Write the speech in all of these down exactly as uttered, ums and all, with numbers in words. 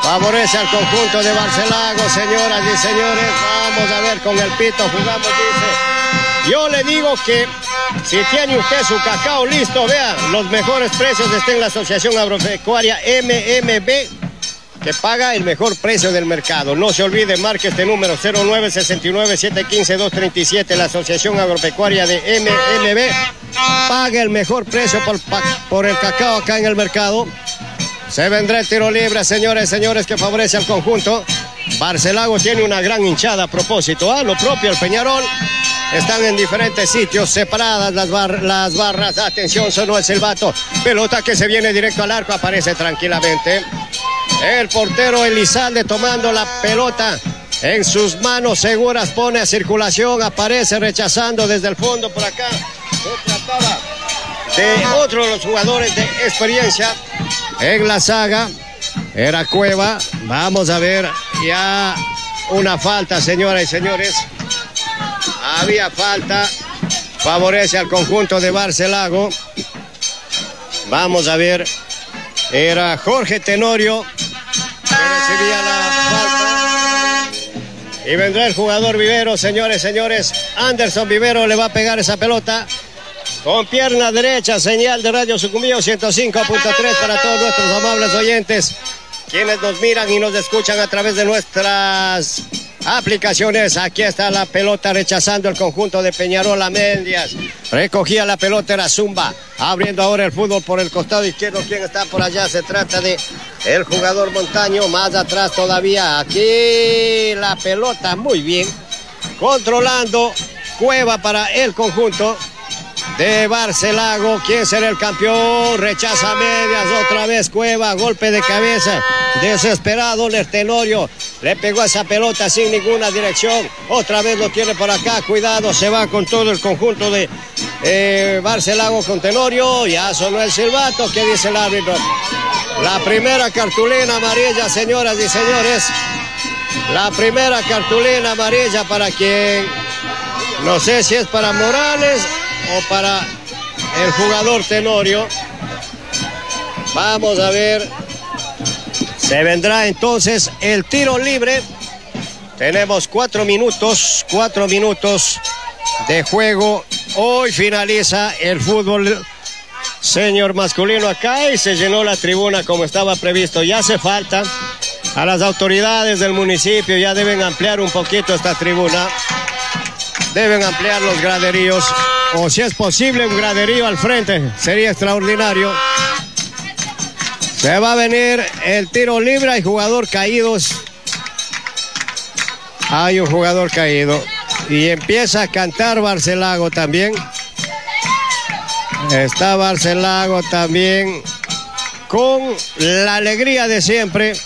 Favorece al conjunto de Barcelago, señoras y señores. Vamos a ver, con el pito jugamos, dice. Yo le digo que si tiene usted su cacao listo, vea, los mejores precios están en la Asociación Agropecuaria M M B, que paga el mejor precio del mercado. No se olvide, marque este número cero nueve seis nueve siete uno cinco dos tres siete, la Asociación Agropecuaria de M M B. Paga el mejor precio por, por el cacao acá en el mercado. Se vendrá el tiro libre, señores y señores, que favorece al conjunto. Barcelago tiene una gran hinchada a propósito. A ¿eh? Lo propio, el Peñarol. Están en diferentes sitios, separadas las, bar las barras. Atención, sonó el silbato. Pelota que se viene directo al arco, aparece tranquilamente. El portero Elizalde tomando la pelota en sus manos seguras, pone a circulación, aparece rechazando desde el fondo por acá. Se trataba de otro de los jugadores de experiencia en la saga, era Cueva. Vamos a ver, ya una falta, señoras y señores. Había falta, favorece al conjunto de Barcelago. Vamos a ver, era Jorge Tenorio que recibía la falta. Y vendrá el jugador Vivero, señores, señores. Anderson Vivero le va a pegar esa pelota con pierna derecha, señal de Radio Sucumbío ciento cinco punto tres para todos nuestros amables oyentes, quienes nos miran y nos escuchan a través de nuestras aplicaciones. Aquí está la pelota rechazando el conjunto de Peñarol. Amendias recogía la pelota, era Zumba, abriendo ahora el fútbol por el costado izquierdo. ¿Quién está por allá? Se trata de el jugador Montaño, más atrás todavía. Aquí la pelota muy bien, controlando Cueva para el conjunto de Barcelago. ¿Quién será el campeón? Rechaza medias, otra vez Cueva, golpe de cabeza, desesperado el Tenorio, le pegó esa pelota sin ninguna dirección, otra vez lo tiene por acá, cuidado, se va con todo el conjunto de eh, Barcelago con Tenorio. Ya sonó el silbato. ¿Qué dice el árbitro? La primera cartulina amarilla, señoras y señores, la primera cartulina amarilla para quien, no sé si es para Morales o para el jugador Tenorio. Vamos a ver. Se vendrá entonces el tiro libre. Tenemos cuatro minutos, cuatro minutos de juego. Hoy finaliza el fútbol senior masculino acá y se llenó la tribuna como estaba previsto. Ya hace falta a las autoridades del municipio, ya deben ampliar un poquito esta tribuna. Deben ampliar los graderíos, o si es posible un graderío al frente, sería extraordinario. Se va a venir el tiro libre, hay jugador caídos. Hay un jugador caído. Y empieza a cantar Barcelago también. Está Barcelago también con la alegría de siempre.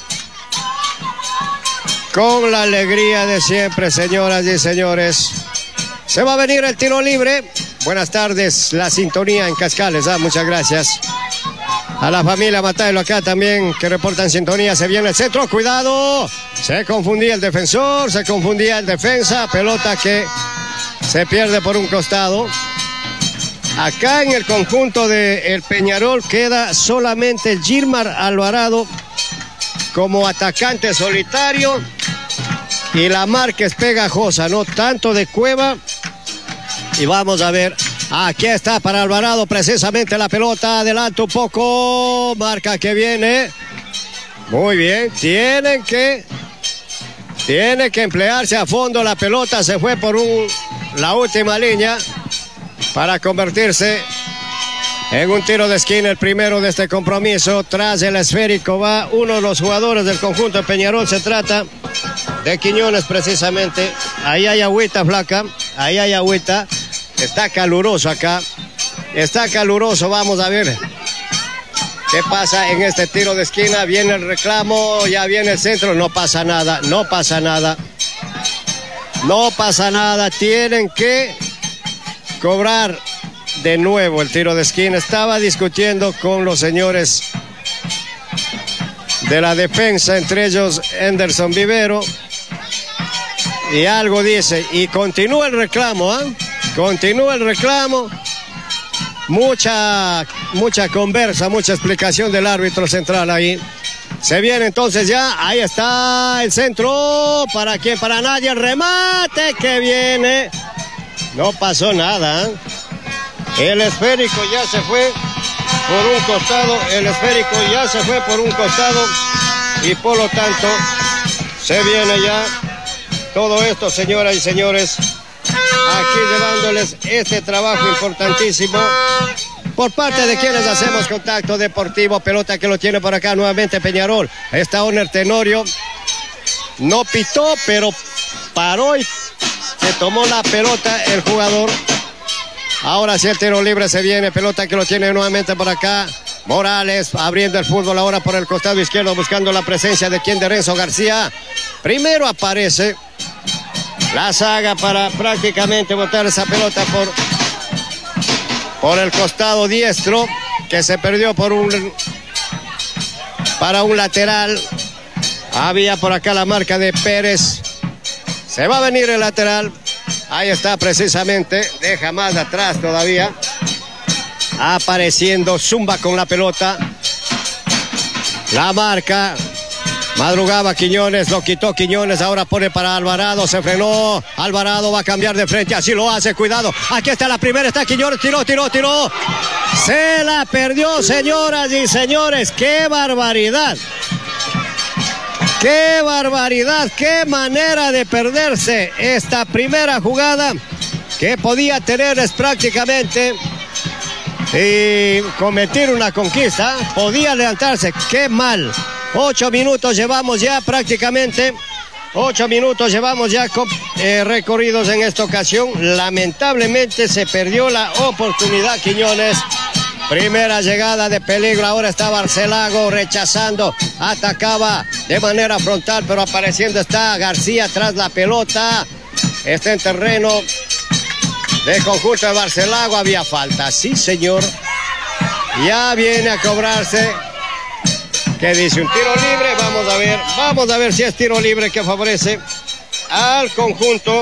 Con la alegría de siempre, señoras y señores. Se va a venir el tiro libre. Buenas tardes, la sintonía en Cascales. Ah, muchas gracias. A la familia Mataelo acá también, que reportan sintonía. Se viene el centro, cuidado. Se confundía el defensor, se confundía el defensa. Pelota que se pierde por un costado. Acá en el conjunto del Peñarol queda solamente Gilmar Alvarado como atacante solitario. Y la Márquez pegajosa, no tanto de Cueva. Y vamos a ver. Aquí está para Alvarado precisamente la pelota. Adelanta un poco. Marca que viene. Muy bien. Tienen que... Tiene que emplearse a fondo. La pelota se fue por un, la última línea para convertirse en un tiro de esquina. El primero de este compromiso. Tras el esférico va uno de los jugadores del conjunto de Peñarol. Se trata de Quiñones precisamente. Ahí hay agüita, flaca. Ahí hay agüita. Está caluroso acá. Está caluroso. Vamos a ver qué pasa en este tiro de esquina. Viene el reclamo. Ya viene el centro. No pasa nada. No pasa nada. No pasa nada. Tienen que cobrar de nuevo el tiro de esquina. Estaba discutiendo con los señores de la defensa, entre ellos Anderson Vivero. Y algo dice. Y continúa el reclamo, ¿ah? ¿eh? Continúa el reclamo. Mucha, mucha conversa, mucha explicación del árbitro central ahí. Se viene entonces ya, ahí está el centro, ¿para quién? Para nadie, el remate que viene. No pasó nada. El esférico ya se fue por un costado, el esférico ya se fue por un costado y por lo tanto se viene ya todo esto, señoras y señores, aquí llevándoles este trabajo importantísimo por parte de quienes hacemos Contacto Deportivo. Pelota que lo tiene por acá nuevamente Peñarol. Está Oner Tenorio. No pitó, pero paró y se tomó la pelota el jugador. Ahora sí el tiro libre se viene. Pelota que lo tiene nuevamente por acá Morales, abriendo el fútbol ahora por el costado izquierdo, buscando la presencia de quien, de Renzo García. Primero aparece la saga para prácticamente botar esa pelota por... por el costado diestro, que se perdió por un para un lateral. Había por acá la marca de Pérez. Se va a venir el lateral. Ahí está precisamente. Deja más atrás todavía. Apareciendo Zumba con la pelota. La marca. Madrugaba Quiñones, lo quitó Quiñones, ahora pone para Alvarado, se frenó, Alvarado va a cambiar de frente, así lo hace, cuidado, aquí está la primera, está Quiñones, tiró, tiró, tiró, se la perdió, señoras y señores, qué barbaridad, qué barbaridad, qué manera de perderse esta primera jugada que podía tener es prácticamente y cometer una conquista, podía levantarse, qué mal. Ocho minutos llevamos ya prácticamente, ocho minutos llevamos ya con, eh, recorridos en esta ocasión. Lamentablemente se perdió la oportunidad Quiñones. Primera llegada de peligro, ahora está Barcelago rechazando, atacaba de manera frontal, pero apareciendo está García tras la pelota. Está en terreno de conjunto de Barcelago, había falta, sí señor. Ya viene a cobrarse. ¿Qué dice? Un tiro libre, vamos a ver, vamos a ver si es tiro libre que favorece al conjunto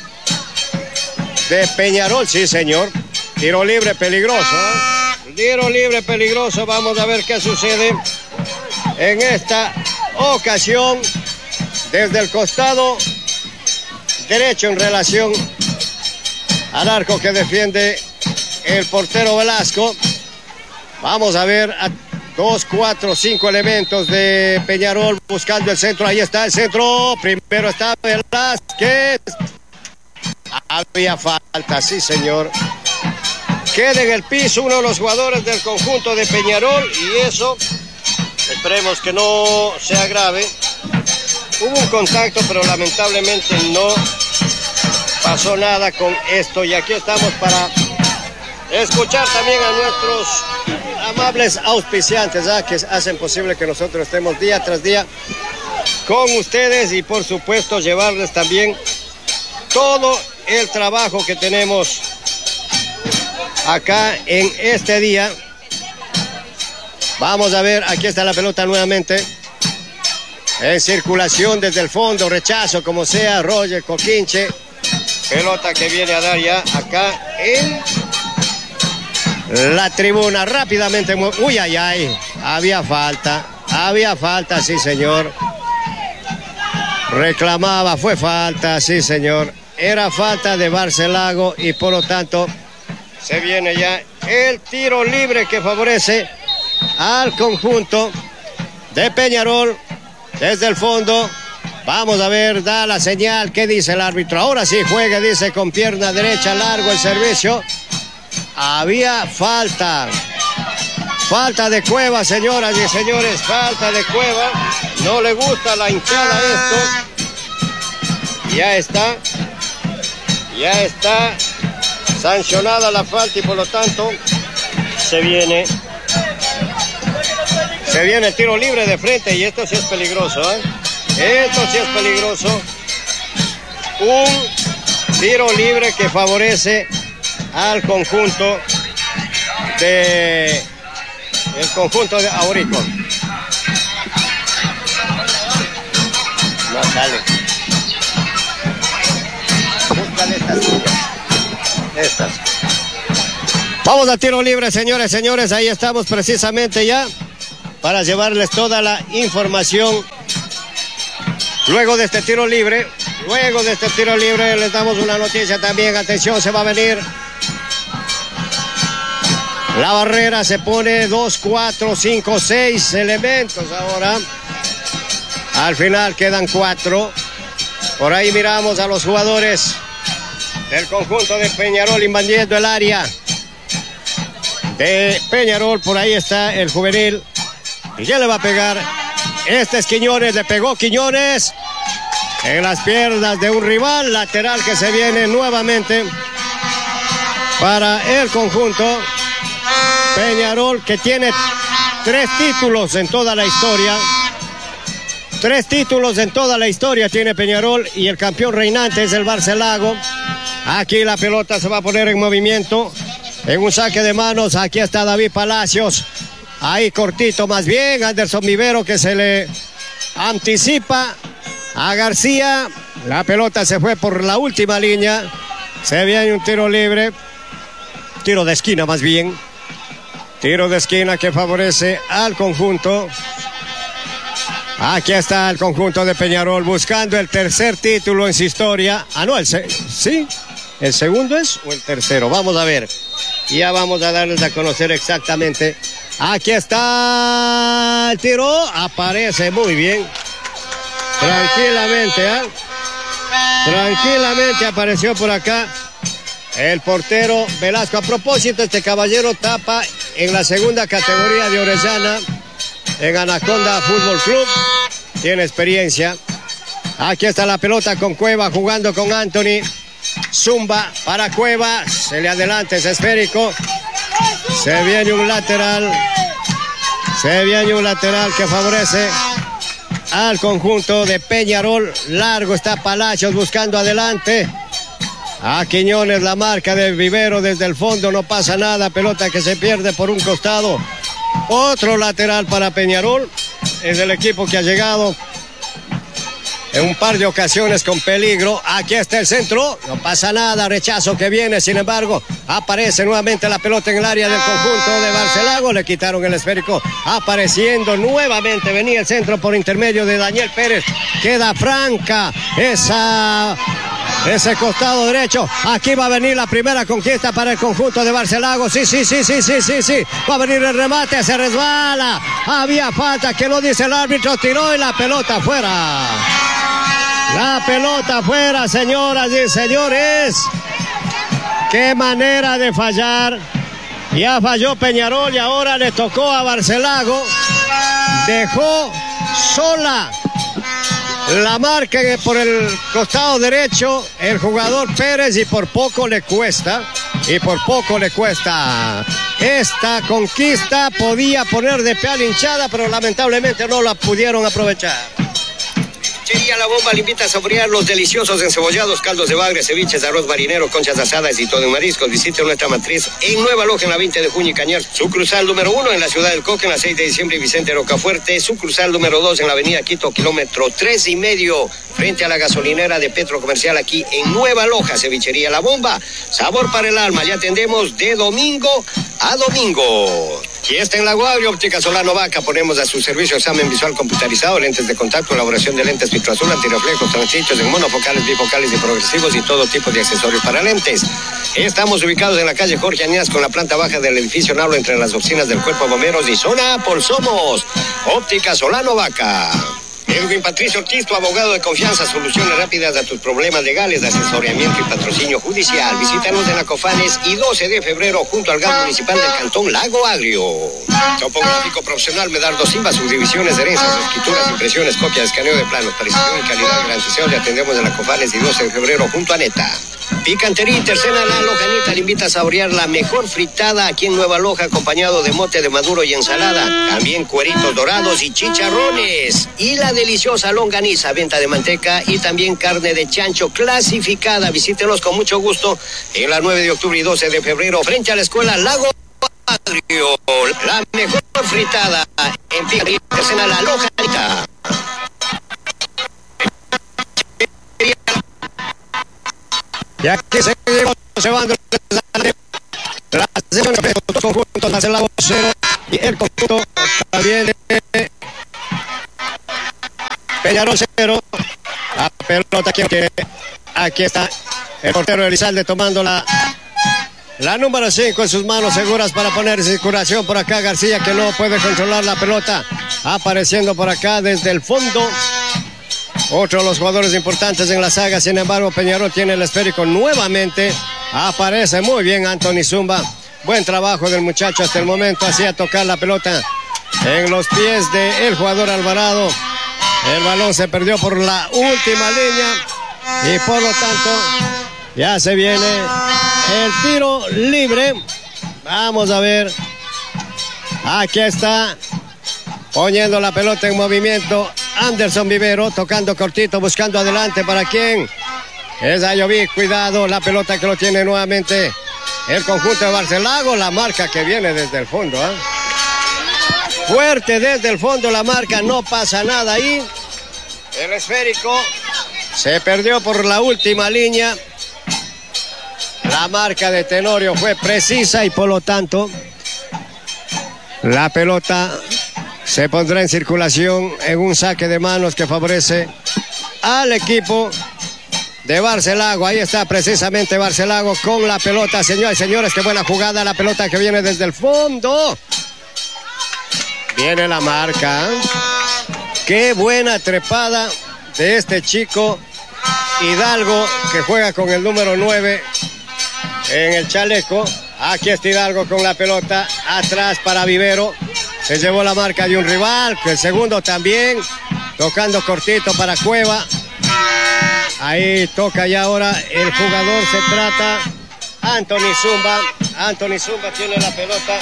de Peñarol, sí señor, tiro libre peligroso, ¿eh? Tiro libre peligroso, vamos a ver qué sucede en esta ocasión desde el costado derecho en relación al arco que defiende el portero Velasco. Vamos a ver a Dos, cuatro, cinco elementos de Peñarol buscando el centro. Ahí está el centro. Primero está Velázquez. Había falta, sí señor. Queda en el piso uno de los jugadores del conjunto de Peñarol y eso esperemos que no sea grave. Hubo un contacto, pero lamentablemente no pasó nada con esto. Y aquí estamos para escuchar también a nuestros amables auspiciantes, ¿ah? Que hacen posible que nosotros estemos día tras día con ustedes y por supuesto llevarles también todo el trabajo que tenemos acá en este día. Vamos a ver, aquí está la pelota nuevamente en circulación desde el fondo, rechazo como sea, Roger Coquinche, pelota que viene a dar ya acá en la tribuna rápidamente. Uy, ay, ay, había falta, había falta, sí señor. Reclamaba, fue falta, sí señor. Era falta de Barcelago y por lo tanto se viene ya el tiro libre que favorece al conjunto de Peñarol desde el fondo. Vamos a ver, da la señal, ¿qué dice el árbitro? Ahora sí juega, dice con pierna derecha, largo el servicio. Había falta, falta de Cueva, señoras y señores, falta de Cueva, no le gusta la hinchada esto, ya está, ya está sancionada la falta y por lo tanto se viene, se viene el tiro libre de frente y esto sí es peligroso, ¿eh? Esto sí es peligroso, un tiro libre que favorece al conjunto de el conjunto de Auricol. No sale. Búscale estas sillas. Estas. Vamos al tiro libre, señores, señores. Ahí estamos precisamente ya para llevarles toda la información. Luego de este tiro libre, luego de este tiro libre les damos una noticia también. Atención, se va a venir. La barrera se pone dos, cuatro, cinco, seis elementos ahora. Al final quedan cuatro. Por ahí miramos a los jugadores del conjunto de Peñarol invadiendo el área de Peñarol. Por ahí está el juvenil. ¿Y ya le va a pegar? Este es Quiñones, le pegó Quiñones en las piernas de un rival. Lateral que se viene nuevamente para el conjunto Peñarol, que tiene tres títulos en toda la historia. Tres títulos en toda la historia tiene Peñarol y el campeón reinante es el Barcelago. Aquí la pelota se va a poner en movimiento en un saque de manos. Aquí está David Palacios. Ahí cortito más bien. Anderson Vivero que se le anticipa a García. La pelota se fue por la última línea. Se viene un tiro libre. Tiro de esquina más bien. Tiro de esquina que favorece al conjunto. Aquí está el conjunto de Peñarol buscando el tercer título en su historia. Ah, no, el se sí. ¿El segundo es o el tercero? Vamos a ver. Ya vamos a darles a conocer exactamente. Aquí está el tiro. Aparece muy bien. Tranquilamente, ¿eh? Tranquilamente apareció por acá el portero Velasco. A propósito, este caballero tapa en la segunda categoría de Orellana, en Anaconda Fútbol Club. Tiene experiencia. Aquí está la pelota con Cueva jugando con Anthony. Zumba para Cueva. Se le adelanta ese esférico. Se viene un lateral. Se viene un lateral que favorece al conjunto de Peñarol. Largo está Palacios buscando adelante. A Quiñones la marca de Vivero desde el fondo. No pasa nada. Pelota que se pierde por un costado. Otro lateral para Peñarol. Es el equipo que ha llegado en un par de ocasiones con peligro. Aquí está el centro. No pasa nada. Rechazo que viene. Sin embargo, aparece nuevamente la pelota en el área del conjunto de Barcelago. Le quitaron el esférico. Apareciendo nuevamente. Venía el centro por intermedio de Daniel Pérez. Queda franca esa... ese costado derecho. Aquí va a venir la primera conquista para el conjunto de Barcelago. Sí, sí, sí, sí, sí, sí, sí. Va a venir el remate, se resbala. Había falta, que lo dice el árbitro. Tiró y la pelota fuera. La pelota fuera, señoras y señores. Qué manera de fallar. Ya falló Peñarol y ahora le tocó a Barcelago. Dejó sola la marca por el costado derecho el jugador Pérez y por poco le cuesta, y por poco le cuesta. Esta conquista podía poner de pie a la hinchada, pero lamentablemente no la pudieron aprovechar. Cevichería La Bomba le invita a saborear los deliciosos encebollados, caldos de bagre, ceviches, arroz marinero, conchas asadas y todo en mariscos. Visite nuestra matriz en Nueva Loja, en la veinte de junio y Cañar. Sucursal número uno en la ciudad del Coque, en la seis de diciembre y Vicente Rocafuerte. Sucursal número dos en la avenida Quito, kilómetro tres y medio, frente a la gasolinera de Petro Comercial, aquí en Nueva Loja. Cevichería La Bomba, sabor para el alma. Ya atendemos de domingo a domingo. Y está en la Guagua, Óptica Solano Vaca. Ponemos a su servicio examen visual computarizado, lentes de contacto, elaboración de lentes vitroazul, antirreflejos, transitos en monofocales, bifocales y progresivos y todo tipo de accesorios para lentes. Estamos ubicados en la calle Jorge Añas con la planta baja del edificio Nablo entre las oficinas del Cuerpo de Bomberos y zona por Somos. Óptica Solano Vaca. Edwin Patricio Ortiz, tu abogado de confianza, soluciones rápidas a tus problemas legales de asesoramiento y patrocinio judicial. Visítanos en la Cofanes y doce de febrero junto al G A M municipal del Cantón Lago Agrio. Topográfico profesional Medardo Silva, subdivisiones de herencias, escrituras, impresiones, copias, escaneo de planos, precisión y calidad garantizada. Le atendemos en la Cofanes y doce de febrero junto a Neta. Picantería Tercera La Lojanita le invita a saborear la mejor fritada aquí en Nueva Loja, acompañado de mote de maduro y ensalada. También cueritos dorados y chicharrones. Y la deliciosa longaniza, venta de manteca y también carne de chancho clasificada. Visítenos con mucho gusto en la nueve de octubre y doce de febrero frente a la escuela Lago Agrio. La mejor fritada en Picantería Tercera La Lojanita. Y aquí seguimos llevando la sesión de los conjuntos Barcelago cero y el conjunto también de Peñarol cero. La pelota que tiene. Aquí está el portero Elizalde tomando la, la número cinco en sus manos seguras para poner en circulación. Por acá García, que no puede controlar la pelota, apareciendo por acá desde el fondo. Otro de los jugadores importantes en la saga. Sin embargo, Peñarol tiene el esférico nuevamente. Aparece muy bien Anthony Zumba. Buen trabajo del muchacho hasta el momento. Hacía tocar la pelota en los pies del jugador Alvarado. El balón se perdió por la última línea y por lo tanto ya se viene el tiro libre. Vamos a ver. Aquí está poniendo la pelota en movimiento Anderson Vivero, tocando cortito, buscando adelante. ¿Para quién? Es Ayoví. Cuidado, la pelota que lo tiene nuevamente el conjunto de Barcelago. La marca que viene desde el fondo, ¿eh? Fuerte desde el fondo la marca, no pasa nada ahí. El esférico se perdió por la última línea. La marca de Tenorio fue precisa y por lo tanto la pelota se pondrá en circulación en un saque de manos que favorece al equipo de Barcelago. Ahí está precisamente Barcelago con la pelota. Señores y señores, qué buena jugada. La pelota que viene desde el fondo. Viene la marca. Qué buena trepada de este chico Hidalgo, que juega con el número nueve en el chaleco. Aquí está Hidalgo con la pelota. Atrás para Vivero. Se llevó la marca de un rival. El segundo también. Tocando cortito para Cueva. Ahí toca ya ahora el jugador. Se trata Anthony Zumba. Anthony Zumba tiene la pelota.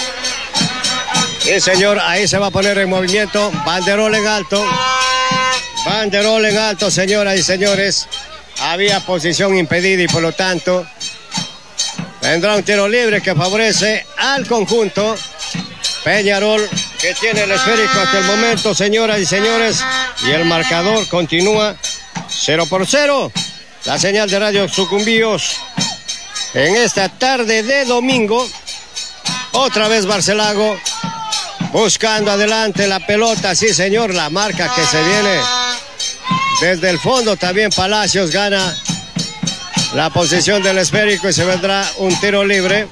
Sí, señor, ahí se va a poner en movimiento. Banderol en alto. Banderol en alto, señoras y señores. Había posición impedida y por lo tanto vendrá un tiro libre que favorece al conjunto Peñarol, que tiene el esférico hasta el momento, señoras y señores. Y el marcador continúa cero por cero. La señal de Radio Sucumbíos en esta tarde de domingo. Otra vez Barcelago buscando adelante la pelota. Sí, señor, la marca que se viene desde el fondo. También Palacios gana la posición del esférico y se vendrá un tiro libre.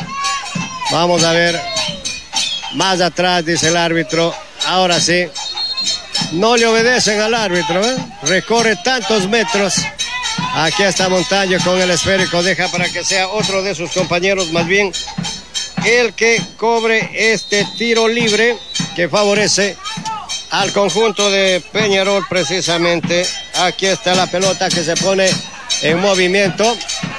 Vamos a ver. Más atrás, dice el árbitro. Ahora sí. No le obedecen al árbitro, ¿eh? Recorre tantos metros. Aquí está Montaño con el esférico. Deja para que sea otro de sus compañeros, más bien el que cobre este tiro libre que favorece al conjunto de Peñarol precisamente. Aquí está la pelota que se pone en movimiento.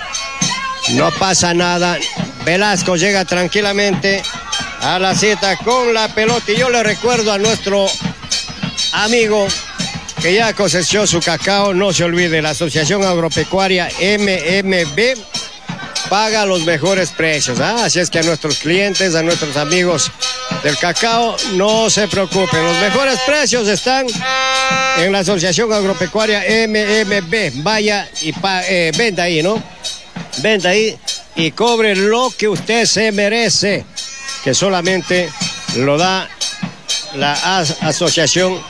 No pasa nada. Velasco llega tranquilamente a la cita con la pelota. Y yo le recuerdo a nuestro amigo que ya cosechó su cacao, no se olvide, la Asociación Agropecuaria M M B paga los mejores precios, ¿ah? Así es que a nuestros clientes, a nuestros amigos del cacao, no se preocupen. Los mejores precios están en la Asociación Agropecuaria M M B. Vaya y pa, eh, venda ahí, ¿no? Venda ahí y cobre lo que usted se merece, que solamente lo da la as Asociación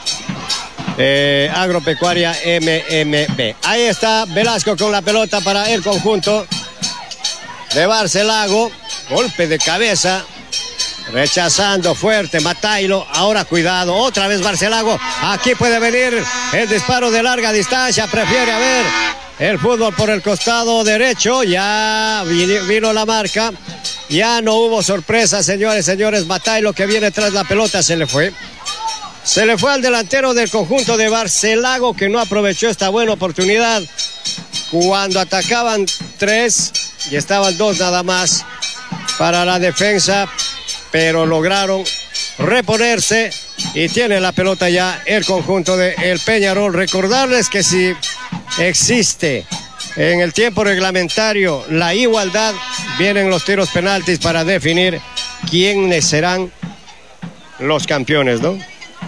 eh, Agropecuaria M M B. Ahí está Velasco con la pelota para el conjunto de Barcelago. Golpe de cabeza, rechazando fuerte Matailo. Ahora cuidado, otra vez Barcelago. Aquí puede venir el disparo de larga distancia. Prefiere a ver el fútbol por el costado derecho. Ya vino la marca. Ya no hubo sorpresa, señores, señores. Matailo, que viene tras la pelota, se le fue. Se le fue al delantero del conjunto de Barcelago, que no aprovechó esta buena oportunidad cuando atacaban tres y estaban dos nada más para la defensa, pero lograron reponerse y tiene la pelota ya el conjunto de el Peñarol. Recordarles que si existe en el tiempo reglamentario la igualdad, vienen los tiros penaltis para definir quiénes serán los campeones, ¿no?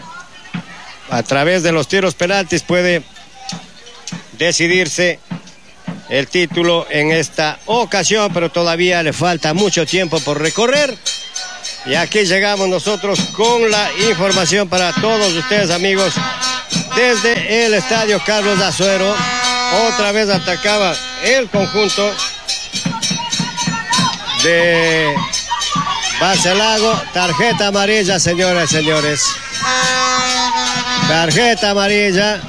A través de los tiros penaltis puede decidirse el título en esta ocasión, pero todavía le falta mucho tiempo por recorrer. Y aquí llegamos nosotros con la información para todos ustedes, amigos desde el estadio Carlos Azuero. Otra vez atacaba el conjunto de Barcelago. Tarjeta amarilla, señoras y señores. Tarjeta amarilla.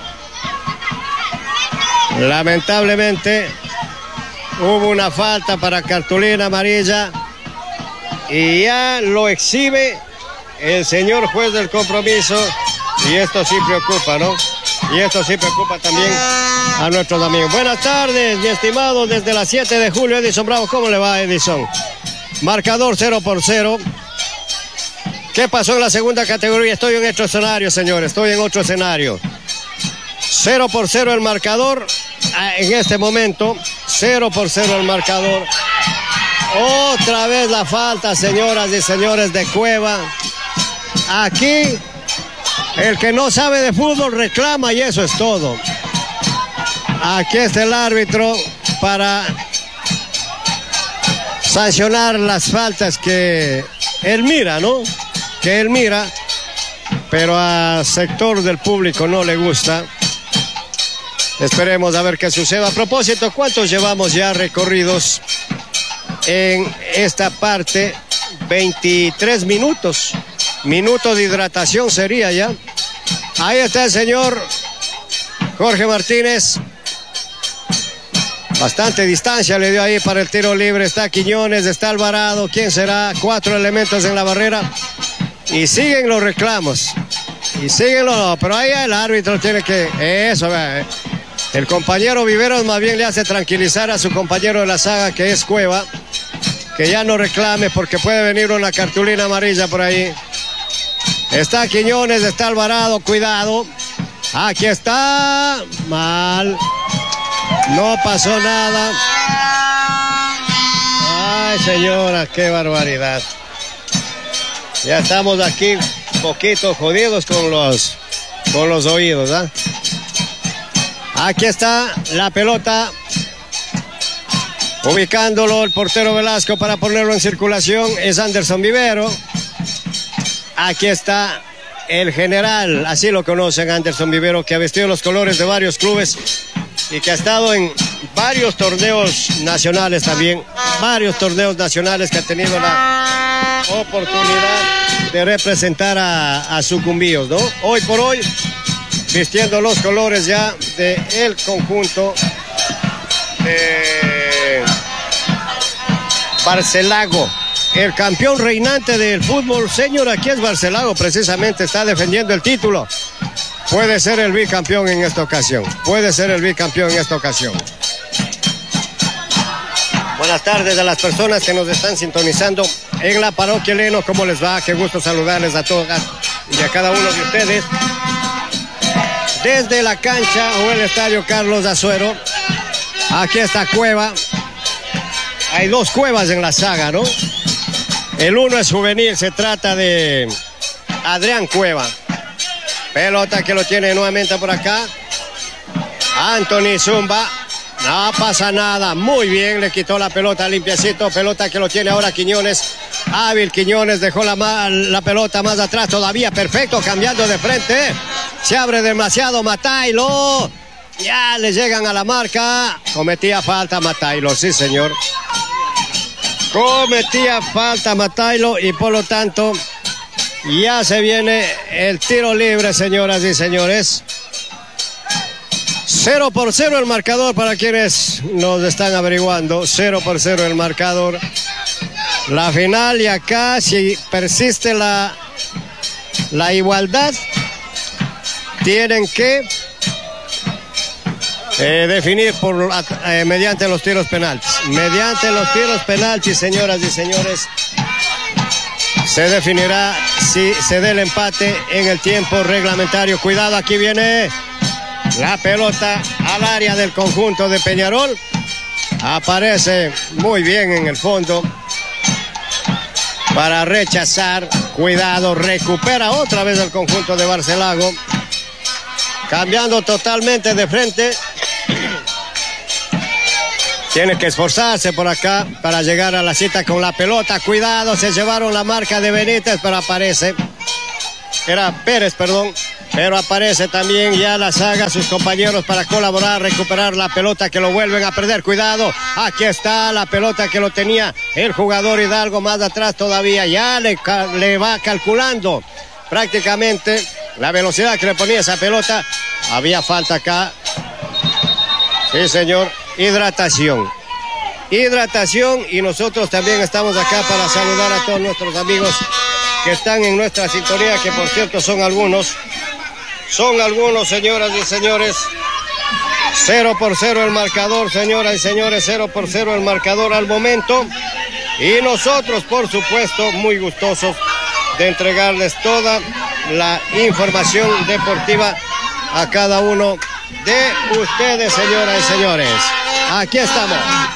Lamentablemente hubo una falta para cartulina amarilla y ya lo exhibe el señor juez del compromiso, y esto sí preocupa, ¿no? Y esto sí preocupa también a nuestros amigos. Buenas tardes, mi estimado, desde las siete de julio, Edison Bravo. ¿Cómo le va, Edison? Marcador cero por cero. ¿Qué pasó en la segunda categoría? Estoy en otro escenario, señores, estoy en otro escenario. cero por cero el marcador en este momento. cero por cero el marcador. Otra vez la falta, señoras y señores, de Cueva. Aquí el que no sabe de fútbol reclama y eso es todo. Aquí está el árbitro para sancionar las faltas que él mira, ¿no? Que él mira, pero al sector del público no le gusta. Esperemos a ver qué sucede. A propósito, ¿cuántos llevamos ya recorridos en esta parte? veintitrés minutos. Minutos de hidratación sería ya. Ahí está el señor Jorge Martínez. Bastante distancia le dio ahí para el tiro libre. Está Quiñones, está Alvarado. ¿Quién será? Cuatro elementos en la barrera. Y siguen los reclamos. Y siguen los... Pero ahí el árbitro tiene que... Eso, vea. El compañero Viveros más bien le hace tranquilizar a su compañero de la saga, que es Cueva, que ya no reclame porque puede venir una cartulina amarilla por ahí. Está Quiñones, está Alvarado, cuidado. Aquí está. Mal. No pasó nada. Ay, señora, qué barbaridad. Ya estamos aquí un poquito jodidos con los, con los oídos, ¿ah? Aquí está la pelota. Ubicándolo el portero Velasco para ponerlo en circulación es Anderson Vivero. Aquí está el general, así lo conocen, Anderson Vivero, que ha vestido los colores de varios clubes y que ha estado en varios torneos nacionales también, varios torneos nacionales que ha tenido la oportunidad de representar a, a Sucumbíos, ¿no? Hoy por hoy, vistiendo los colores ya del conjunto de Barcelago. El campeón reinante del fútbol, señor, aquí es Barcelago, precisamente está defendiendo el título. Puede ser el bicampeón en esta ocasión. Puede ser el bicampeón en esta ocasión. Buenas tardes a las personas que nos están sintonizando en la parroquia Leno. ¿Cómo les va? Qué gusto saludarles a todas y a cada uno de ustedes. Desde la cancha o el estadio Carlos Azuero. Aquí está Cueva. Hay dos Cuevas en la saga, ¿no? El uno es juvenil, se trata de Adrián Cueva. Pelota que lo tiene nuevamente por acá. Anthony Zumba. No pasa nada. Muy bien, le quitó la pelota limpiecito. Pelota que lo tiene ahora Quiñones. Hábil Quiñones dejó la, la pelota más atrás todavía. Perfecto, cambiando de frente. Se abre demasiado Matailo. Ya le llegan a la marca. Cometía falta Matailo, sí señor. Cometía falta Matailo y por lo tanto ya se viene el tiro libre, señoras y señores. Cero por cero el marcador para quienes nos están averiguando. Cero por cero el marcador. La final, y acá si persiste la, la igualdad, tienen que Eh, definir por, eh, mediante los tiros penaltis. Mediante los tiros penaltis, señoras y señores, se definirá si se da el empate en el tiempo reglamentario. Cuidado, aquí viene la pelota al área del conjunto de Peñarol. Aparece muy bien en el fondo para rechazar. Cuidado, recupera otra vez el conjunto de Barcelago, cambiando totalmente de frente. Tiene que esforzarse por acá para llegar a la cita con la pelota. Cuidado, se llevaron la marca de Benítez, pero aparece. Era Pérez, perdón. Pero aparece también ya la saga, sus compañeros para colaborar, recuperar la pelota que lo vuelven a perder. Cuidado, aquí está la pelota que lo tenía el jugador Hidalgo más atrás todavía. Ya le, le va calculando prácticamente la velocidad que le ponía esa pelota. Había falta acá. Sí, señor. Hidratación. Hidratación y nosotros también estamos acá para saludar a todos nuestros amigos que están en nuestra sintonía, que por cierto son algunos. Son algunos, señoras y señores. Cero por cero el marcador, señoras y señores. Cero por cero el marcador al momento. Y nosotros, por supuesto, muy gustosos de entregarles toda la información deportiva a cada uno de ustedes, señoras y señores. Aquí estamos.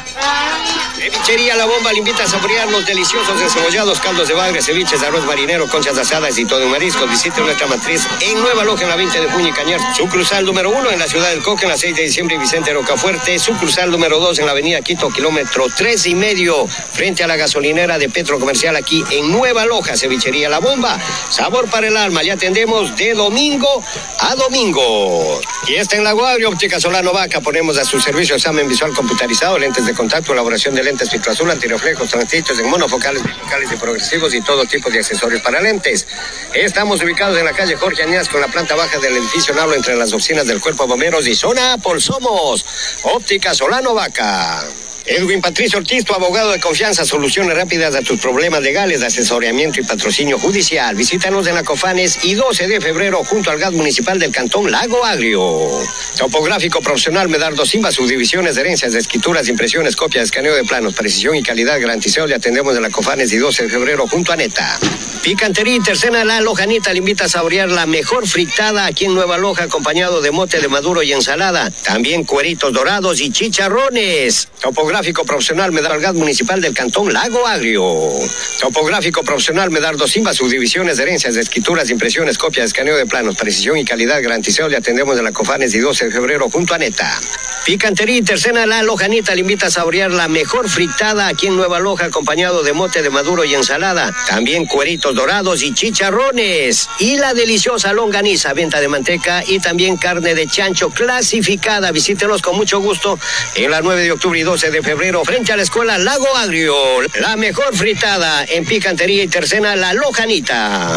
Cevichería La Bomba le invita a saborear los deliciosos encebollados, caldos de bagre, ceviches, arroz marinero, conchas asadas y todo en mariscos. Visite nuestra matriz en Nueva Loja, en la veinte de junio y Cañar. Sucursal número uno en la ciudad del Coque, en la seis de diciembre y Vicente Rocafuerte. Sucursal número dos en la avenida Quito, kilómetro tres y medio, frente a la gasolinera de Petro Comercial, aquí en Nueva Loja. Cevichería La Bomba, sabor para el alma. Ya atendemos de domingo a domingo. Y está en Lago Agrio, Óptica Solano Vaca. Ponemos a su servicio examen visual computarizado, lentes de contacto, elaboración de lentes filtro azul, antirreflejos, transitios en monofocales, bifocales y progresivos y todo tipo de accesorios para lentes. Estamos ubicados en la calle Jorge Añas con la planta baja del edificio Nablo, entre las oficinas del Cuerpo de Bomberos y zona Apple. Somos Óptica Solano Vaca. Edwin Patricio Ortiz, tu abogado de confianza, soluciones rápidas a tus problemas legales, asesoramiento y patrocinio judicial. Visítanos en la Cofanes y doce de febrero junto al gas municipal del Cantón Lago Agrio. Topográfico profesional Medardo Simba, subdivisiones de herencias, de escrituras, impresiones, copias, escaneo de planos, precisión y calidad garantizado. Le atendemos en la Cofanes y doce de febrero junto a Neta. Picantería Tercena La Lojanita le invita a saborear la mejor fritada aquí en Nueva Loja, acompañado de mote de maduro y ensalada. También cueritos dorados y chicharrones. Topográfico profesional Medardo Gas Municipal del Cantón Lago Agrio. Topográfico profesional Medardo Simba, subdivisiones de herencias, de escrituras, impresiones, copias, escaneo de planos, precisión y calidad garantizado. Le atendemos en la Cofanes y doce de febrero junto a Neta. Picantería Tercena La Lojanita le invita a saborear la mejor fritada aquí en Nueva Loja, acompañado de mote de maduro y ensalada. También cueritos dorados y chicharrones. Y la deliciosa longaniza, venta de manteca y también carne de chancho clasificada. Visítenos con mucho gusto en la nueve de octubre y doce de febrero frente a la escuela Lago Agrio. La mejor fritada en Picantería y Tercena La Lojanita.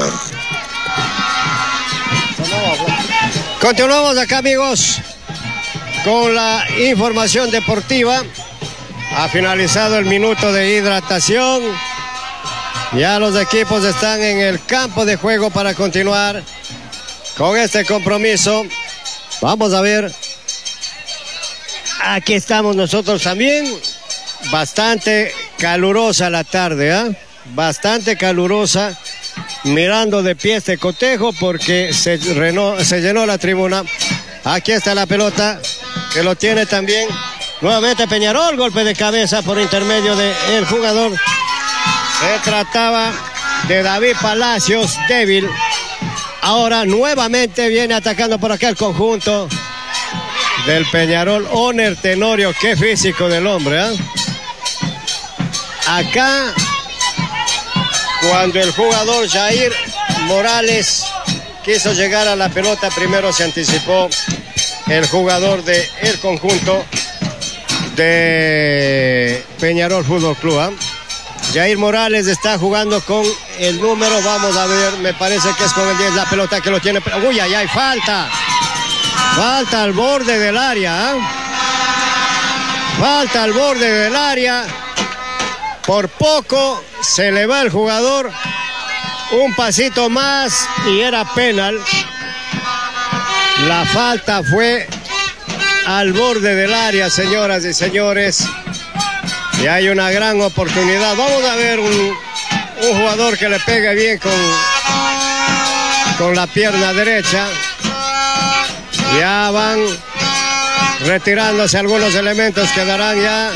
Continuamos acá, amigos, con la información deportiva. Ha finalizado el minuto de hidratación. Ya los equipos están en el campo de juego para continuar con este compromiso. Vamos a ver. Aquí estamos nosotros también. Bastante calurosa la tarde, ¿eh? Bastante calurosa. Mirando de pie este cotejo porque se, renó, se llenó la tribuna. Aquí está la pelota que lo tiene también nuevamente Peñarol. Golpe de cabeza por intermedio del jugador. Se trataba de David Palacios, débil. Ahora nuevamente viene atacando por acá el conjunto del Peñarol. Oner Tenorio, qué físico del hombre, ¿eh? Acá, cuando el jugador Jair Morales quiso llegar a la pelota, primero se anticipó el jugador del conjunto de Peñarol Fútbol Club, ¿eh? Jair Morales está jugando con el número, vamos a ver, me parece que es con el diez, la pelota que lo tiene. Uy, ay, ay, falta. Falta al borde del área, ¿eh? Falta al borde del área. Por poco se le va el jugador. Un pasito más y era penal. La falta fue al borde del área, señoras y señores. Y hay una gran oportunidad. Vamos a ver un, un jugador que le pegue bien con, con la pierna derecha. Ya van retirándose algunos elementos. Quedarán ya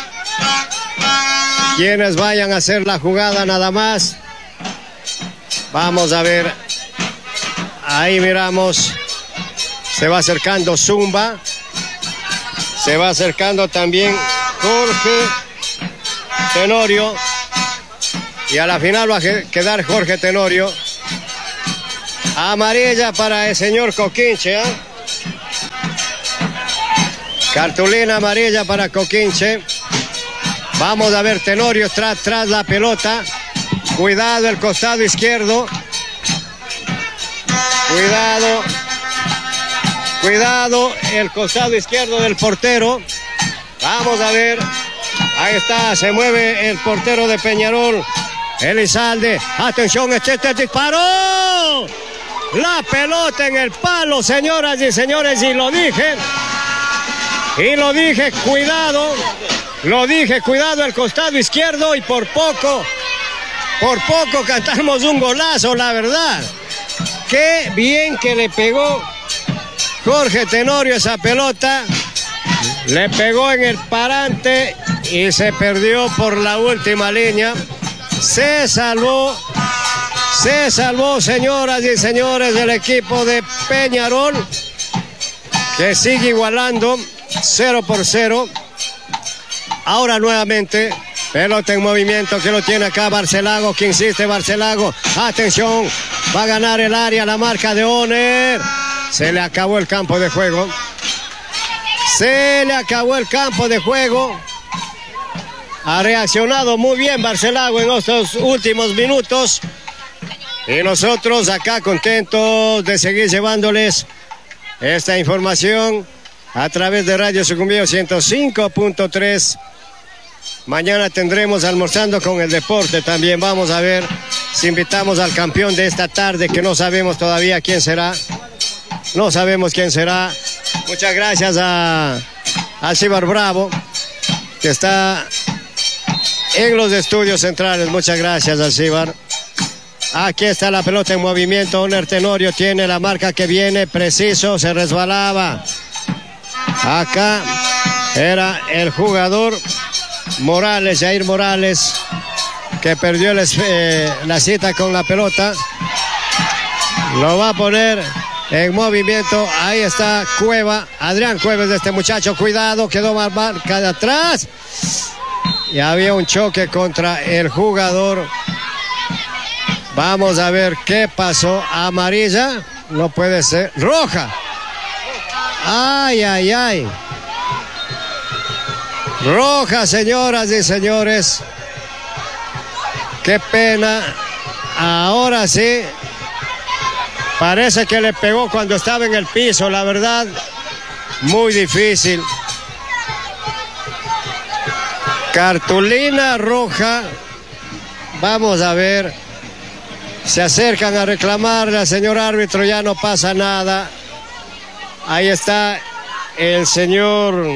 quienes vayan a hacer la jugada nada más. Vamos a ver. Ahí miramos. Se va acercando Zumba. Se va acercando también Jorge Tenorio. Y a la final va a quedar Jorge Tenorio. Amarilla para el señor Coquinche, ¿eh? Cartulina amarilla para Coquinche. Vamos a ver, Tenorio tras, tras la pelota. Cuidado el costado izquierdo. Cuidado. Cuidado el costado izquierdo del portero. Vamos a ver. Ahí está, se mueve el portero de Peñarol. Elizalde. Atención, este, este disparó. La pelota en el palo, señoras y señores, y lo dije. Y lo dije, cuidado. Lo dije, cuidado el costado izquierdo y por poco, por poco cantamos un golazo, la verdad. Qué bien que le pegó Jorge Tenorio esa pelota. Le pegó en el parante y se perdió por la última línea. Se salvó, se salvó, señoras y señores, del equipo de Peñarol, que sigue igualando cero por cero. Ahora nuevamente, pelota en movimiento que lo tiene acá Barcelago, que insiste Barcelago. Atención, va a ganar el área, la marca de Oner. Se le acabó el campo de juego. Se le acabó el campo de juego. Ha reaccionado muy bien Barcelago en estos últimos minutos. Y nosotros acá contentos de seguir llevándoles esta información a través de Radio Sucumbío ciento cinco punto tres. Mañana tendremos Almorzando con el Deporte también. Vamos a ver si invitamos al campeón de esta tarde, que no sabemos todavía quién será. No sabemos quién será. Muchas gracias a Alcibar Bravo, que está en los estudios centrales. Muchas gracias, Alcibar. Aquí está la pelota en movimiento. Oner Tenorio tiene la marca que viene preciso, se resbalaba. Acá era el jugador Morales, Jair Morales, que perdió el, eh, la cita con la pelota. Lo va a poner en movimiento. Ahí está Cueva, Adrián Cuevas de este muchacho. Cuidado, quedó más marca de atrás. Y había un choque contra el jugador. Vamos a ver qué pasó. Amarilla, no puede ser. Roja. Ay, ay, ay. Roja, señoras y señores. Qué pena. Ahora sí. Parece que le pegó cuando estaba en el piso, la verdad. Muy difícil. Cartulina roja. Vamos a ver. Se acercan a reclamarle al señor árbitro, ya no pasa nada. Ahí está el señor...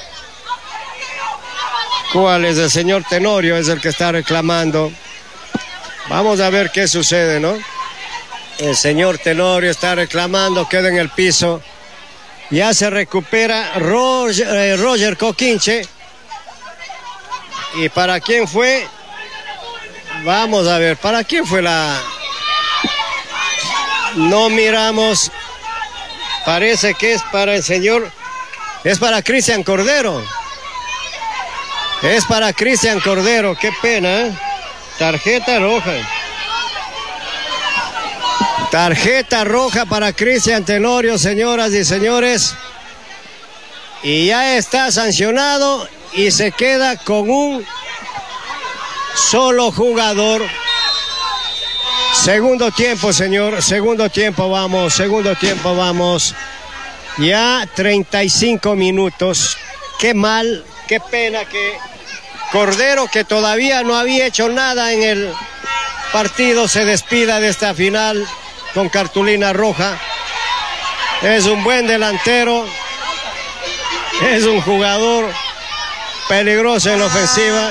¿Cuál es? El señor Tenorio es el que está reclamando. Vamos a ver qué sucede, ¿no? El señor Tenorio está reclamando, queda en el piso. Ya se recupera Roger, eh, Roger Coquinche. ¿Y para quién fue? Vamos a ver, ¿para quién fue la...? No miramos. Parece que es para el señor... Es para Cristian Cordero. Es para Cristian Cordero, qué pena, ¿eh? Tarjeta roja. Tarjeta roja para Cristian Tenorio, señoras y señores. Y ya está sancionado y se queda con un solo jugador. Segundo tiempo, señor. Segundo tiempo, vamos. Segundo tiempo, vamos. Ya treinta y cinco minutos. Qué mal, qué pena que Cordero, que todavía no había hecho nada en el partido, se despida de esta final con cartulina roja. Es un buen delantero. Es un jugador peligroso en la ofensiva.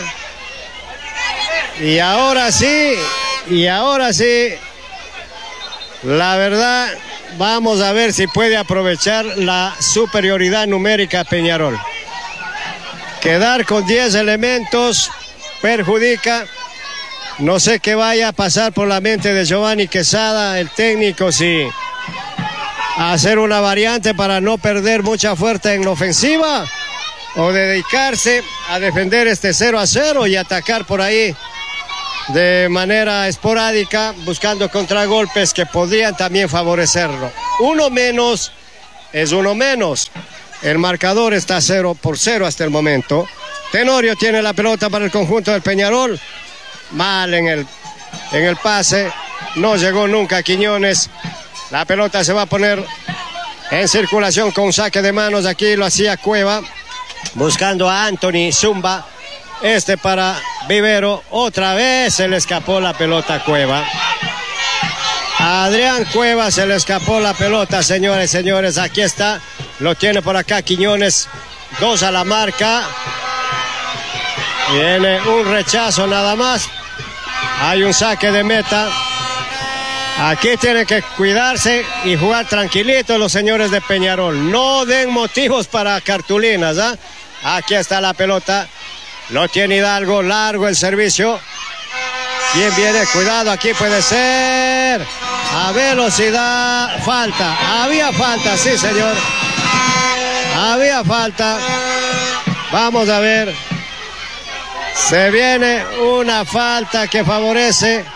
Y ahora sí, y ahora sí, la verdad, vamos a ver si puede aprovechar la superioridad numérica Peñarol. Quedar con diez elementos perjudica. No sé qué vaya a pasar por la mente de Giovanni Quesada, el técnico, si hacer una variante para no perder mucha fuerza en la ofensiva o dedicarse a defender este cero a cero y atacar por ahí de manera esporádica, buscando contragolpes que podrían también favorecerlo. Uno menos es uno menos. El marcador está cero por cero hasta el momento. Tenorio tiene la pelota para el conjunto del Peñarol. Mal en el, en el pase. No llegó nunca Quiñones. La pelota se va a poner en circulación con saque de manos. Aquí lo hacía Cueva, buscando a Anthony Zumba. Este para Vivero. Otra vez se le escapó la pelota a Cueva. A Adrián Cueva se le escapó la pelota, señores, señores. Aquí está. Lo tiene por acá Quiñones. Dos a la marca. Viene un rechazo nada más. Hay un saque de meta. Aquí tienen que cuidarse y jugar tranquilitos los señores de Peñarol. No den motivos para cartulinas, ¿eh? Aquí está la pelota. Lo tiene Hidalgo. Largo el servicio. Bien viene. Cuidado. Aquí puede ser. A velocidad. Falta. Había falta. Sí, señor. Había falta. Vamos a ver. Se viene una falta que favorece.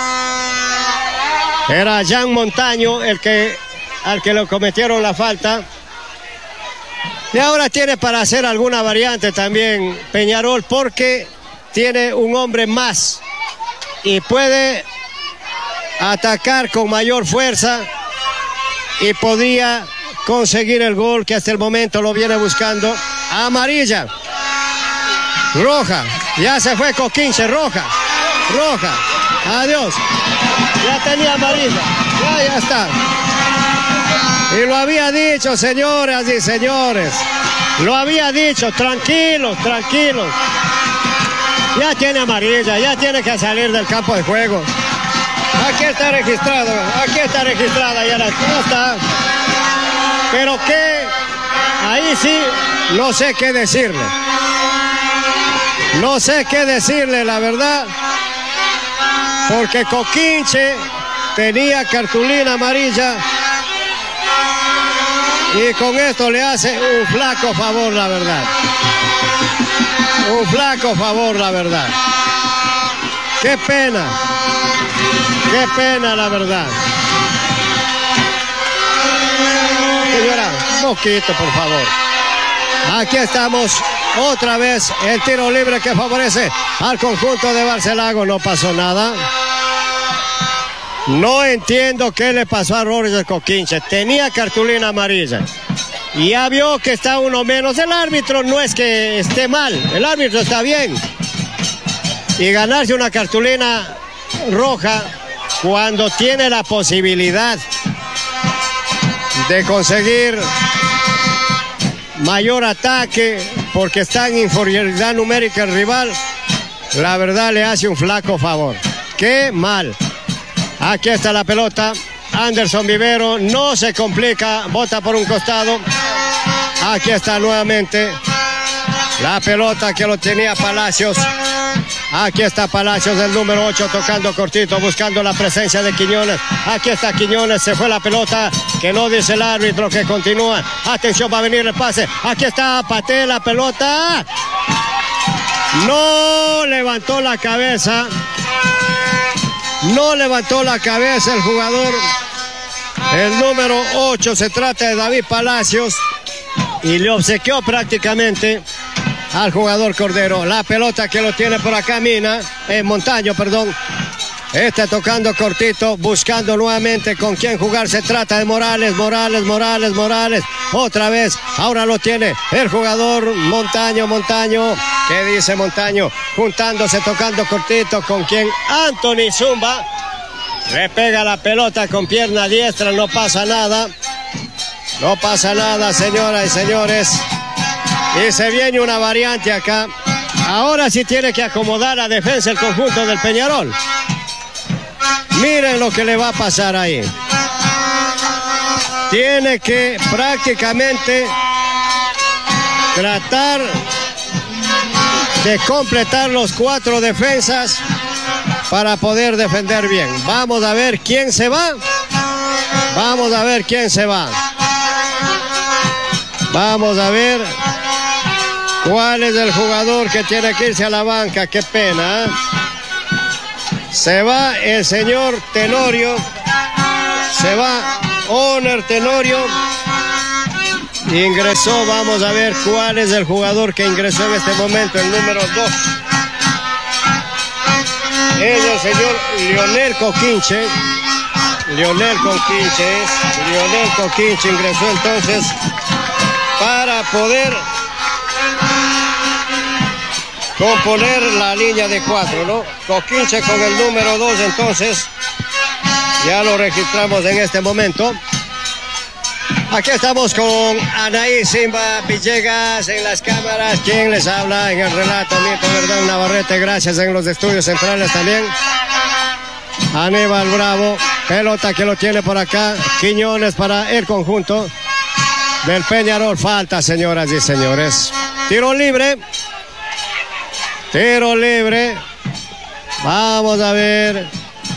Era Jan Montaño el que, al que le cometieron la falta. Y ahora tiene para hacer alguna variante también Peñarol, porque tiene un hombre más y puede atacar con mayor fuerza y podía conseguir el gol que hasta el momento lo viene buscando. Amarilla. Roja. Ya se fue Coquinche. Roja. Roja. Adiós. Ya tenía amarilla. Ya, ya está. Y lo había dicho, señoras y señores. Lo había dicho. Tranquilos, tranquilos. Ya tiene amarilla. Ya tiene que salir del campo de juego. Aquí está registrado. Aquí está registrada. Ya, la, ya está. Pero que ahí sí no sé qué decirle. No sé qué decirle, la verdad. Porque Coquinche tenía cartulina amarilla. Y con esto le hace un flaco favor, la verdad. Un flaco favor, la verdad. Qué pena. Qué pena, la verdad. Señora, un poquito, por favor. Aquí estamos. Otra vez el tiro libre que favorece al conjunto de Barcelago. No pasó nada. No entiendo qué le pasó a Roger Coquinche. Tenía cartulina amarilla. Y ya vio que está uno menos. El árbitro no es que esté mal. El árbitro está bien. Y ganarse una cartulina roja cuando tiene la posibilidad de conseguir mayor ataque, porque está en inferioridad numérica el rival, la verdad le hace un flaco favor. Qué mal. Aquí está la pelota. Anderson Vivero no se complica, bota por un costado. Aquí está nuevamente la pelota que lo tenía Palacios. Aquí está Palacios, el número ocho, tocando cortito, buscando la presencia de Quiñones. Aquí está Quiñones, se fue la pelota, que no dice el árbitro, que continúa. Atención, va a venir el pase. Aquí está Paté, la pelota. No levantó la cabeza. No levantó la cabeza el jugador. El número ocho, se trata de David Palacios. Y le obsequió prácticamente al jugador Cordero. La pelota que lo tiene por acá Mina, eh, Montaño, perdón. Está tocando cortito, buscando nuevamente con quién jugar. Se trata de Morales, Morales, Morales, Morales. Otra vez, ahora lo tiene el jugador Montaño, Montaño. ¿Qué dice Montaño? Juntándose, tocando cortito con quién. Anthony Zumba. Le pega la pelota con pierna diestra, no pasa nada. No pasa nada, señoras y señores. Y se viene una variante acá. Ahora sí tiene que acomodar la defensa el conjunto del Peñarol. Miren lo que le va a pasar ahí. Tiene que prácticamente tratar de completar los cuatro defensas para poder defender bien. Vamos a ver quién se va. Vamos a ver quién se va. Vamos a ver cuál es el jugador que tiene que irse a la banca. Qué pena, ¿eh? Se va el señor Tenorio. Se va Oner Tenorio. Ingresó, vamos a ver cuál es el jugador que ingresó en este momento, el número dos. Es el señor Lionel Coquinche. Lionel Coquinche es. Lionel Coquinche ingresó entonces para poder componer la línea de cuatro, ¿no? Coquinche con el número dos, entonces ya lo registramos en este momento. Aquí estamos con Anaí Simba Villegas en las cámaras. ¿Quién les habla en el relato? Nieto Verdán Navarrete, gracias en los estudios centrales también. Aníbal Bravo, pelota que lo tiene por acá. Quiñones para el conjunto del Peñarol. Falta, señoras y señores. Tiro libre. Tiro libre. Vamos a ver.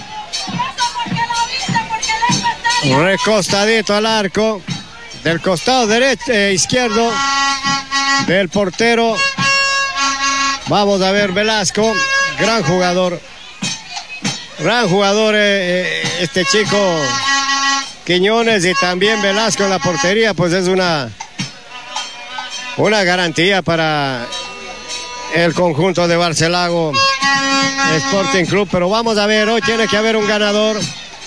Recostadito al arco. Del costado derecho, eh, izquierdo del portero. Vamos a ver Velasco. Gran jugador. Gran jugador eh, este chico Quiñones, y también Velasco en la portería, pues es una, una garantía para el conjunto de Barcelago Sporting Club. Pero vamos a ver, hoy tiene que haber un ganador.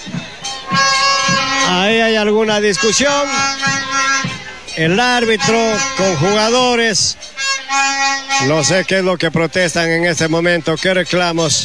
Ahí hay alguna discusión. El árbitro con jugadores. No sé qué es lo que protestan en este momento, qué reclamos.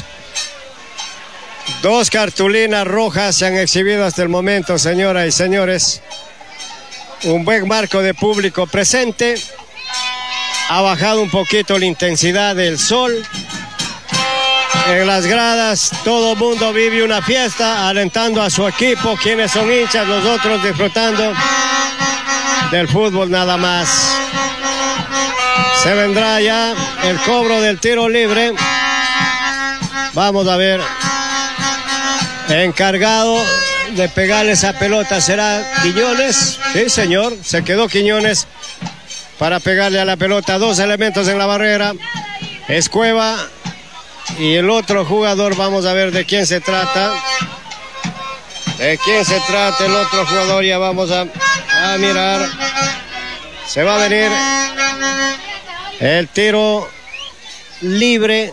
Dos cartulinas rojas se han exhibido hasta el momento, señoras y señores. Un buen marco de público presente. Ha bajado un poquito la intensidad del sol. En las gradas todo el mundo vive una fiesta, alentando a su equipo. Quienes son hinchas, los otros disfrutando del fútbol nada más. Se vendrá ya el cobro del tiro libre. Vamos a ver. Encargado de pegarle esa pelota será Quiñones. Sí, señor, se quedó Quiñones para pegarle a la pelota. Dos elementos en la barrera. Es Cueva y el otro jugador. Vamos a ver de quién se trata. De quién se trata el otro jugador. Ya vamos a, a mirar. Se va a venir el tiro libre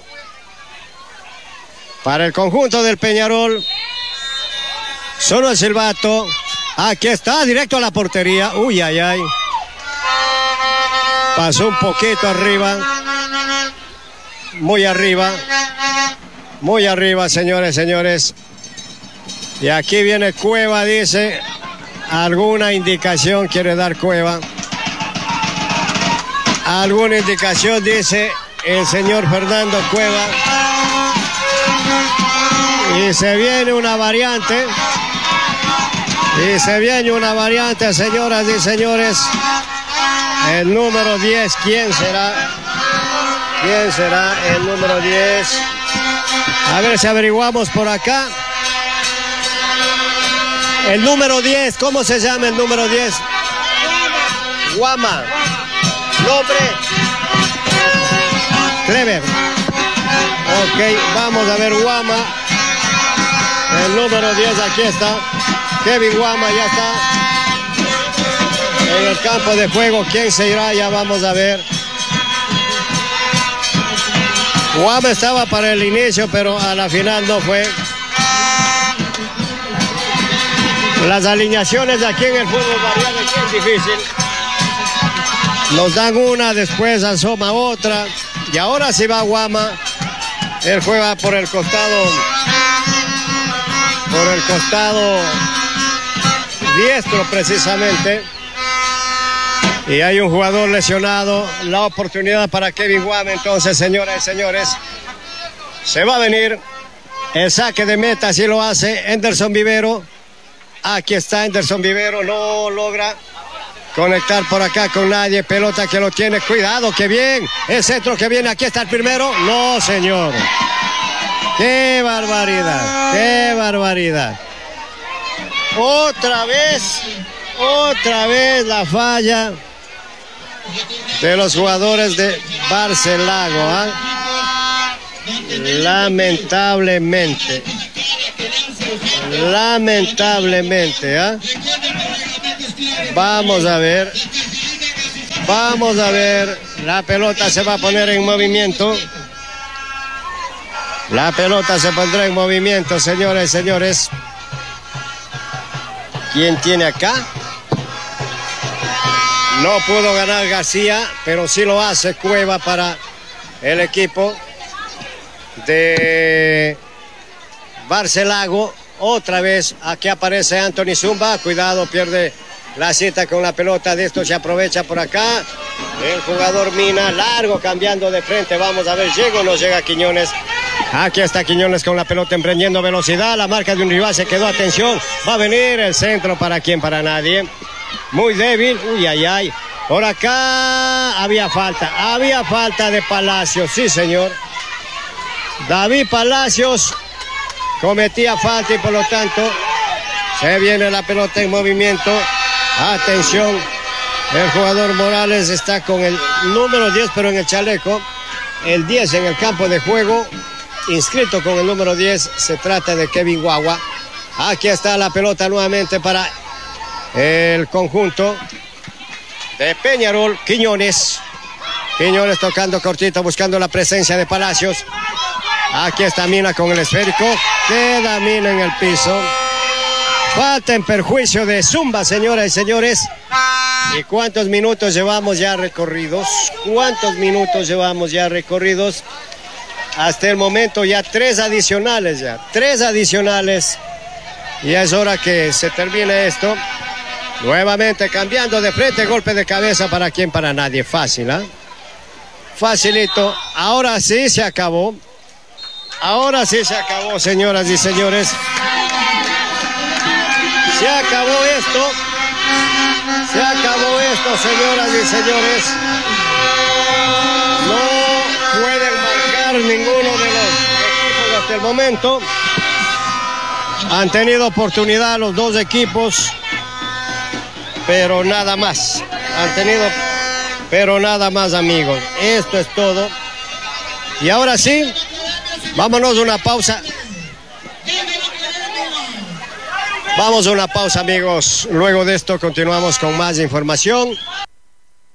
para el conjunto del Peñarol. Solo el silbato. Aquí está, directo a la portería. Uy, ay, ay. Pasó un poquito arriba. Muy arriba. Muy arriba, señores, señores. Y aquí viene Cueva, dice. Alguna indicación quiere dar Cueva. Alguna indicación dice el señor Fernando Cueva. Y se viene una variante. Y se viene una variante, señoras y señores. El número diez, ¿quién será? ¿Quién será el número diez? A ver si averiguamos por acá. El número diez, ¿cómo se llama el número diez? Guama. Nombre. Clever. Ok, vamos a ver Guama. El número diez, aquí está. Kevin Guama ya está en el campo de juego. ¿Quién se irá? Ya vamos a ver. Guama estaba para el inicio, pero a la final no fue. Las alineaciones aquí en el fútbol varian, es difícil. Nos dan una, después asoma otra. Y ahora sí va Guama. Él juega por el costado. Por el costado diestro precisamente. Y hay un jugador lesionado. La oportunidad para Kevin Guama. Entonces, señoras y señores, se va a venir el saque de meta. Así lo hace Anderson Vivero. Aquí está Anderson Vivero. No logra conectar por acá con nadie. Pelota que lo tiene. Cuidado, que bien. El centro que viene. Aquí está el primero. No, señor. ¡Qué barbaridad! ¡Qué barbaridad! Otra vez, otra vez la falla de los jugadores de Barcelago. ¿eh? Lamentablemente. Lamentablemente, ¿ah? ¿eh? Vamos a ver. Vamos a ver. La pelota se va a poner en movimiento. La pelota se pondrá en movimiento, señores y señores. ¿Quién tiene acá? No pudo ganar García, pero sí lo hace Cueva para el equipo de Barcelago. Otra vez aquí aparece Anthony Zumba. Cuidado, pierde la cita con la pelota. De esto se aprovecha por acá el jugador Mina. Largo cambiando de frente. Vamos a ver, llega o no llega Quiñones. Aquí está Quiñones con la pelota emprendiendo velocidad. La marca de un rival se quedó. Atención, va a venir el centro. ¿Para quién? Para nadie. Muy débil. Uy, ay, ay. Por acá había falta. Había falta de Palacios. Sí, señor. David Palacios cometía falta y por lo tanto se viene la pelota en movimiento. Atención. El jugador Morales está con el número diez, pero en el chaleco. El diez en el campo de juego. Inscrito con el número diez. Se trata de Kevin Guagua. Aquí está la pelota nuevamente para el conjunto de Peñarol. Quiñones. Quiñones tocando cortito, buscando la presencia de Palacios. Aquí está Mina con el esférico. Queda Mina en el piso. Falta en perjuicio de Zumba, señoras y señores. ¿Y cuántos minutos llevamos ya recorridos? ¿Cuántos minutos llevamos ya recorridos? Hasta el momento ya tres adicionales ya. Tres adicionales. Y es hora que se termine esto. Nuevamente cambiando de frente, golpe de cabeza. ¿Para quién? Para nadie. Fácil, ¿ah? ¿eh? Facilito. Ahora sí se acabó. Ahora sí se acabó, señoras y señores. Se acabó esto. Se acabó esto, señoras y señores. No pueden marcar ninguno de los equipos hasta el momento. Han tenido oportunidad los dos equipos, pero nada más. Han tenido, pero nada más, amigos. Esto es todo. Y ahora sí, vámonos a una pausa. Vamos a una pausa, amigos. Luego de esto continuamos con más información.